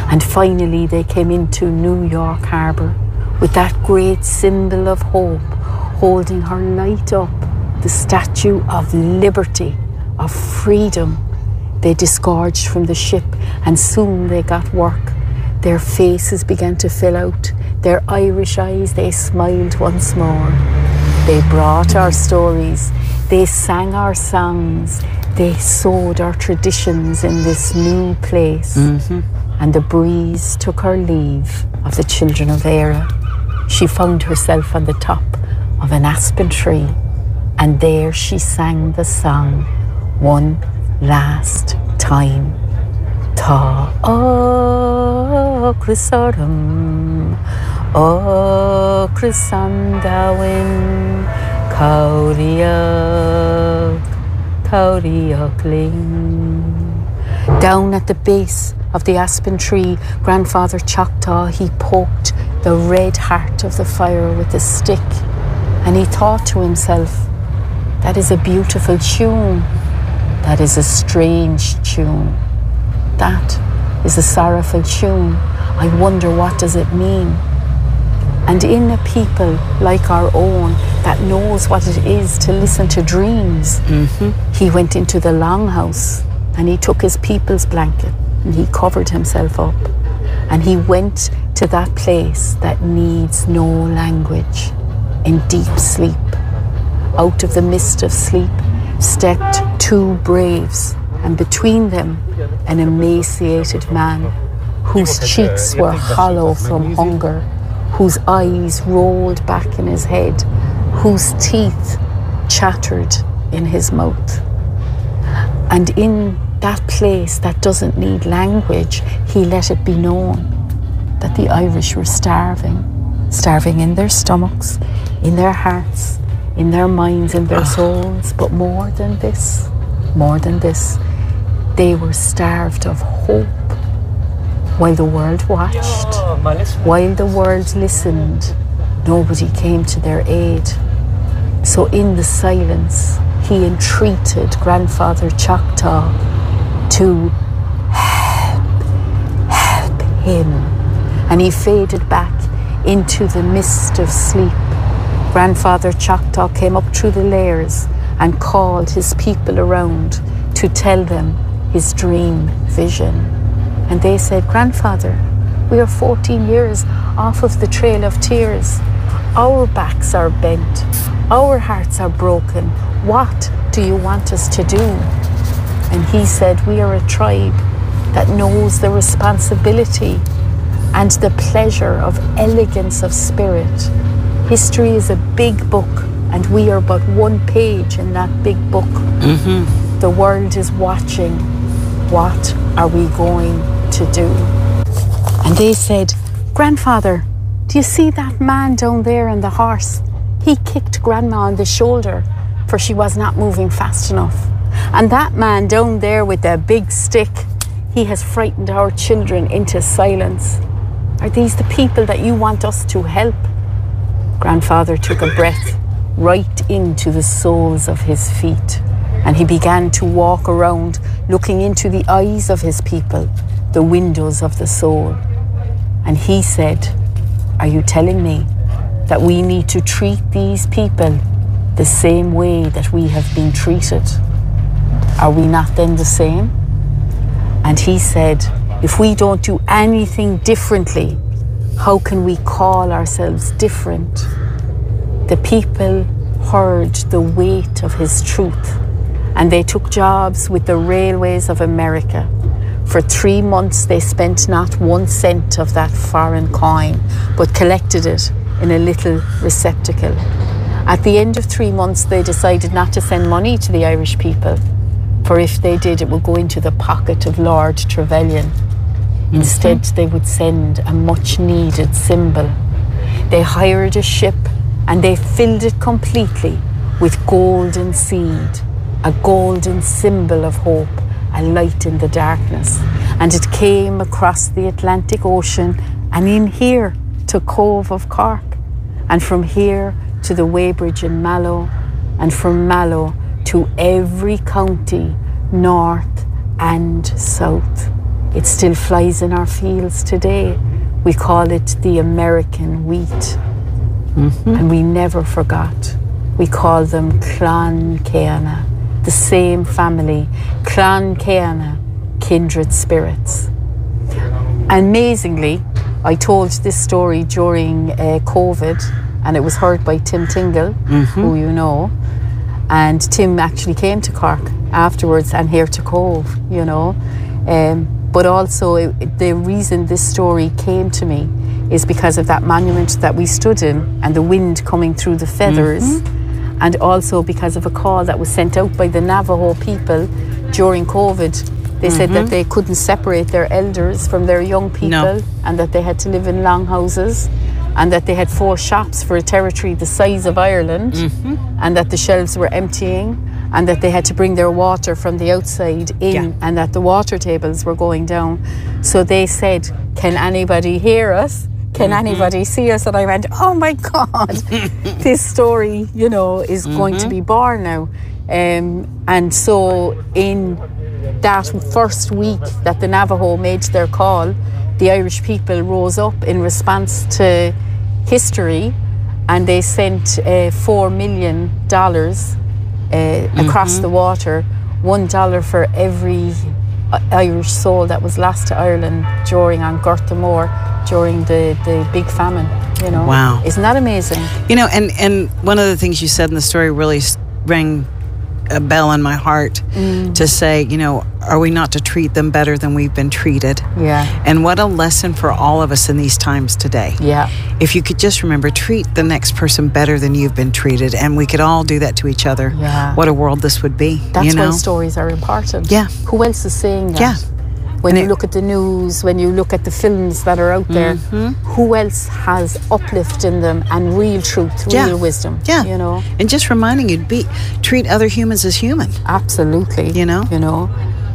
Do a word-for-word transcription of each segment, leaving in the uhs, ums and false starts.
And finally they came into New York Harbour with that great symbol of hope, holding her light up, the statue of liberty, of freedom. They disgorged from the ship, and soon they got work. Their faces began to fill out, their Irish eyes, they smiled once more. They brought our stories, they sang our songs, they sowed our traditions in this new place. Mm-hmm. And the breeze took her leave of the children of Éire. She found herself on the top of an aspen tree, and there she sang the song one last time. Tá ó Chrysorum, ó Chrysandawin, Cowdiach, Cowdiach Ling. Down at the base of the aspen tree, Grandfather Choctaw, he poked the red heart of the fire with a stick, and he thought to himself, that is a beautiful tune, that is a strange tune, that is a sorrowful tune. I wonder, what does it mean? And in a people like our own that knows what it is to listen to dreams, mm-hmm. he went into the longhouse and he took his people's blanket and he covered himself up, and he went to that place that needs no language. In deep sleep, out of the mist of sleep, stepped two braves, and between them an emaciated man whose cheeks were hollow from hunger, whose eyes rolled back in his head, whose teeth chattered in his mouth. And in that place that doesn't need language, he let it be known that the Irish were starving, starving in their stomachs, in their hearts, in their minds, in their souls. But more than this, more than this, they were starved of hope. While the world watched, while the world listened, nobody came to their aid. So in the silence, he entreated Grandfather Choctaw to help, help him. And he faded back into the mist of sleep. Grandfather Choctaw came up through the layers and called his people around to tell them his dream vision. And they said, Grandfather, we are fourteen years off of the Trail of Tears. Our backs are bent. Our hearts are broken. What do you want us to do? And he said, we are a tribe that knows the responsibility and the pleasure of elegance of spirit. History is a big book, and we are but one page in that big book. Mm-hmm. The world is watching. What are we going to do? And they said, Grandfather, do you see that man down there on the horse? He kicked Grandma on the shoulder, for she was not moving fast enough. And that man down there with the big stick, he has frightened our children into silence. Are these the people that you want us to help? Grandfather took a breath right into the soles of his feet, and he began to walk around, looking into the eyes of his people, the windows of the soul. And he said, are you telling me that we need to treat these people the same way that we have been treated? Are we not then the same? And he said, if we don't do anything differently, how can we call ourselves different? The people heard the weight of his truth, and they took jobs with the railways of America. For three months they spent not one cent of that foreign coin, but collected it in a little receptacle. At the end of three months they decided not to send money to the Irish people, for if they did, it would go into the pocket of Lord Trevelyan. Instead, mm-hmm. they would send a much-needed symbol. They hired a ship and they filled it completely with golden seed, a golden symbol of hope, a light in the darkness. And it came across the Atlantic Ocean and in here to Cove of Cork, and from here to the Weybridge in Mallow, and from Mallow to every county, north and south. It still flies in our fields today. We call it the American wheat. Mm-hmm. And we never forgot. We call them Clan Keana, the same family. Clan Keana, kindred spirits. Amazingly, I told this story during uh, COVID, and it was heard by Tim Tingle, mm-hmm. who you know. And Tim actually came to Cork afterwards and here to Cove, you know. Um, but also, it, the reason this story came to me is because of that monument that we stood in and the wind coming through the feathers, mm-hmm. and also because of a call that was sent out by the Navajo people during COVID. They mm-hmm. said that they couldn't separate their elders from their young people, no. and that they had to live in longhouses, and that they had four shops for a territory the size of Ireland, mm-hmm. and that the shelves were emptying, and that they had to bring their water from the outside in, yeah. and that the water tables were going down. So they said, can anybody hear us? Can mm-hmm. anybody see us? And I went, oh my God, this story, you know, is mm-hmm. going to be born now. Um, and so in that first week that the Navajo made their call, the Irish people rose up in response to history, and they sent uh, four million dollars uh, mm-hmm. across the water, one dollar for every Irish soul that was lost to Ireland during on Gorta Moor during the, the big famine. You know, wow, isn't that amazing? You know, and and one of the things you said in the story really rang a bell in my heart, mm. to say, you know, are we not to treat them better than we've been treated? Yeah. And what a lesson for all of us in these times today. Yeah. If you could just remember, treat the next person better than you've been treated, and we could all do that to each other. Yeah. What a world this would be. That's you know? why stories are important. Yeah. Who else is saying that? Yeah. When and you it, look at the news, when you look at the films that are out there, mm-hmm. who else has uplift in them and real truth, real yeah. wisdom? Yeah. You know? And just reminding you to be, treat other humans as human. Absolutely. You know? You know?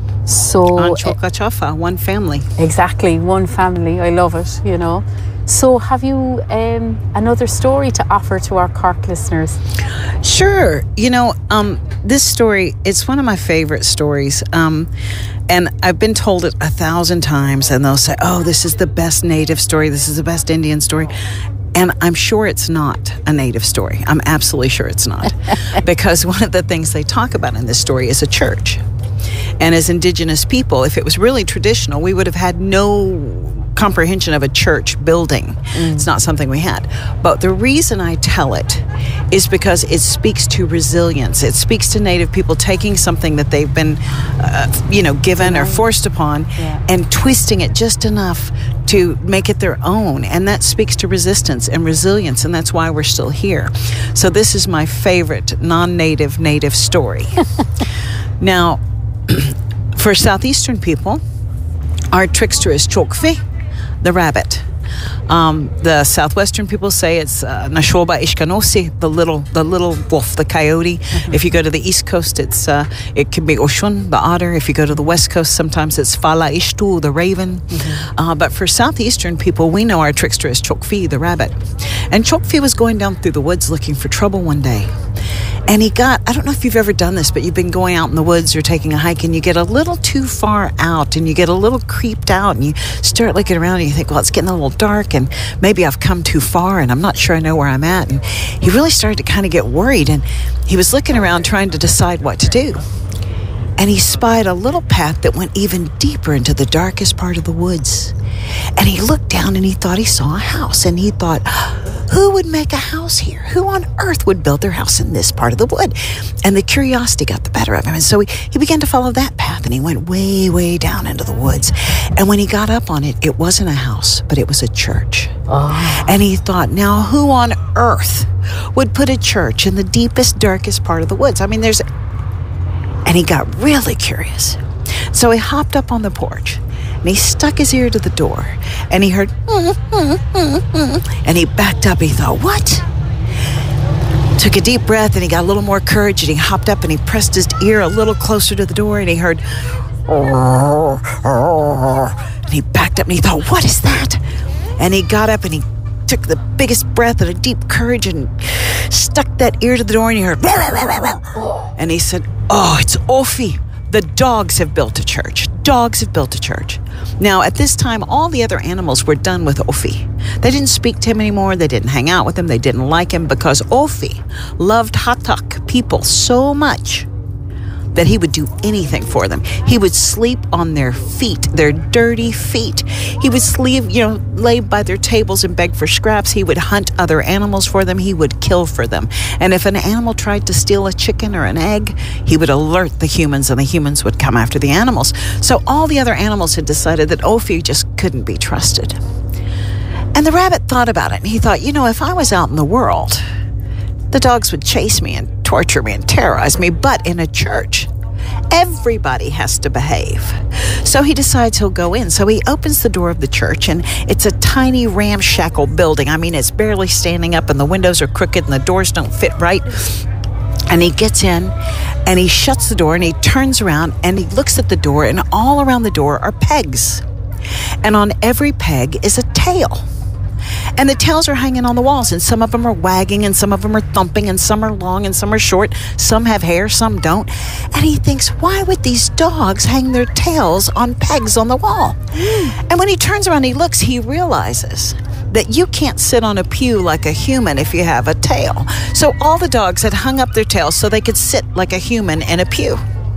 So... uh, one family. Exactly, one family. I love it, you know? So have you um, another story to offer to our Cork listeners? Sure. You know, um, this story, it's one of my favorite stories. Um, and I've been told it a thousand times, and they'll say, oh, this is the best Native story. This is the best Indian story. And I'm sure it's not a Native story. I'm absolutely sure it's not. Because one of the things they talk about in this story is a church. And as Indigenous people, if it was really traditional, we would have had no comprehension of a church building. Mm. It's not something we had. But the reason I tell it is because it speaks to resilience. It speaks to Native people taking something that they've been, uh, you know, given mm-hmm. or forced upon, yeah. and twisting it just enough to make it their own. And that speaks to resistance and resilience, and that's why we're still here. So this is my favorite non-Native Native story. Now, for Southeastern people, our trickster is Chokfi, the rabbit. Um, the Southwestern people say it's uh, Nashoba Ishkanosi, the little, the little wolf, the coyote. Mm-hmm. If you go to the East Coast, it's uh, it can be Oshun, the otter. If you go to the West Coast, sometimes it's Fala Ishtu, the raven. Mm-hmm. Uh, but for Southeastern people, we know our trickster is Chokfi, the rabbit. And Chokfi was going down through the woods looking for trouble one day. And he got, I don't know if you've ever done this, but you've been going out in the woods or taking a hike, and you get a little too far out, and you get a little creeped out, and you start looking around, and you think, well, it's getting a little dark, and maybe I've come too far, and I'm not sure I know where I'm at. And he really started to kind of get worried, and he was looking around trying to decide what to do. And he spied a little path that went even deeper into the darkest part of the woods. And he looked down and he thought he saw a house. And he thought, who would make a house here? Who on earth would build their house in this part of the wood? And the curiosity got the better of him. And so he, he began to follow that path, and he went way, way down into the woods. And when he got up on it, it wasn't a house, but it was a church. Oh. And he thought, now who on earth would put a church in the deepest, darkest part of the woods? I mean, there's... And he got really curious. So he hopped up on the porch, and he stuck his ear to the door, and he heard, mm, mm, mm, mm, and he backed up. He thought, what? Took a deep breath, and he got a little more courage, and he hopped up, and he pressed his ear a little closer to the door, and he heard, oh, oh, and he backed up, and he thought, what is that? And he got up, and he took the biggest breath and a deep courage and stuck that ear to the door, and he heard, and he said, oh, it's Ophi. The dogs have built a church. dogs have built a church. Now, at this time, all the other animals were done with Ophi. They didn't speak to him anymore. They didn't hang out with him. They didn't like him because Ophi loved Hatak people so much that he would do anything for them. He would sleep on their feet, their dirty feet. He would sleep, you know, lay by their tables and beg for scraps. He would hunt other animals for them. He would kill for them. And if an animal tried to steal a chicken or an egg, he would alert the humans, and the humans would come after the animals. So all the other animals had decided that Ophi just couldn't be trusted. And the rabbit thought about it, and he thought, you know, if I was out in the world, the dogs would chase me and torture me and terrorize me, but in a church, everybody has to behave. So he decides he'll go in. So he opens the door of the church, and it's a tiny ramshackle building. I mean, it's barely standing up, and the windows are crooked, and the doors don't fit right. And he gets in, and he shuts the door, and he turns around, and he looks at the door, and all around the door are pegs. And on every peg is a tail. And the tails are hanging on the walls, and some of them are wagging, and some of them are thumping, and some are long, and some are short. Some have hair, some don't. And he thinks, why would these dogs hang their tails on pegs on the wall? And when he turns around and he looks, he realizes that you can't sit on a pew like a human if you have a tail. So all the dogs had hung up their tails so they could sit like a human in a pew.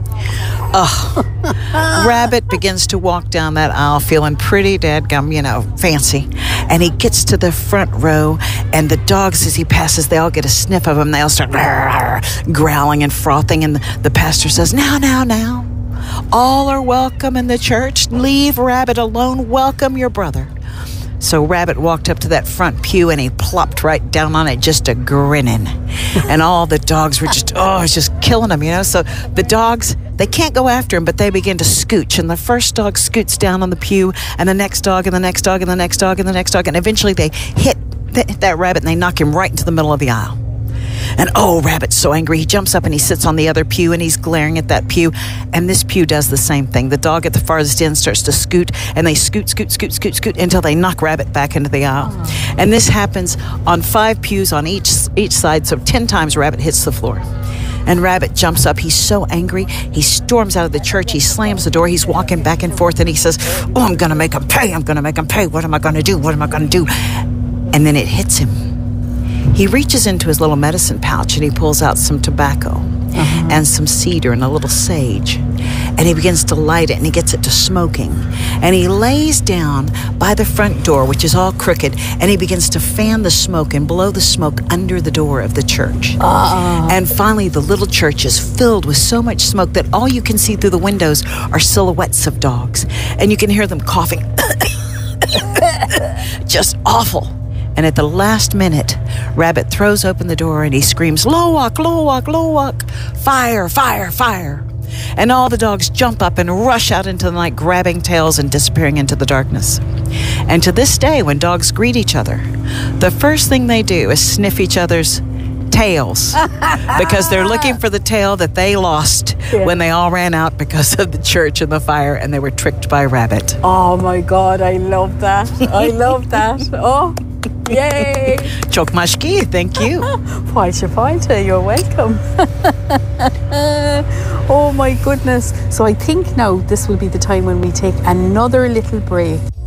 Oh, Rabbit begins to walk down that aisle feeling pretty dadgum, you know, fancy. And he gets to the front row, and the dogs, as he passes, they all get a sniff of him. They all start growling and frothing. And the, the pastor says, now, now, now, all are welcome in the church. Leave Rabbit alone. Welcome your brother. So Rabbit walked up to that front pew, and he plopped right down on it, just a grinning. And all the dogs were just, oh, it's just killing him, you know. So the dogs, they can't go after him, but they begin to scooch. And the first dog scoots down on the pew, and the next dog, and the next dog, and the next dog, and the next dog. And eventually they hit th- that rabbit, and they knock him right into the middle of the aisle. And oh, Rabbit's so angry. He jumps up and he sits on the other pew, and he's glaring at that pew. And this pew does the same thing. The dog at the farthest end starts to scoot, and they scoot, scoot, scoot, scoot, scoot until they knock Rabbit back into the aisle. Aww. And this happens on five pews on each each side, so ten times Rabbit hits the floor. And Rabbit jumps up. He's so angry. He storms out of the church. He slams the door. He's walking back and forth, and he says, oh, I'm going to make him pay. I'm going to make him pay. What am I going to do? What am I going to do? And then it hits him. He reaches into his little medicine pouch, and he pulls out some tobacco uh-huh. and some cedar and a little sage. And he begins to light it, and he gets it to smoking. And he lays down by the front door, which is all crooked, and he begins to fan the smoke and blow the smoke under the door of the church. Uh-uh. And finally, the little church is filled with so much smoke that all you can see through the windows are silhouettes of dogs. And you can hear them coughing. Just awful. And at the last minute, Rabbit throws open the door, and he screams, Lowak, Lowak, Lowak, fire, fire, fire. And all the dogs jump up and rush out into the night, grabbing tails and disappearing into the darkness. And to this day, when dogs greet each other, the first thing they do is sniff each other's tails because they're looking for the tail that they lost yeah. when they all ran out because of the church and the fire, and they were tricked by Rabbit. Oh my God, I love that. I love that. Oh, yay. Chokmashki, thank you. Paita, paita, you're welcome. Oh my goodness. So I think now this will be the time when we take another little break.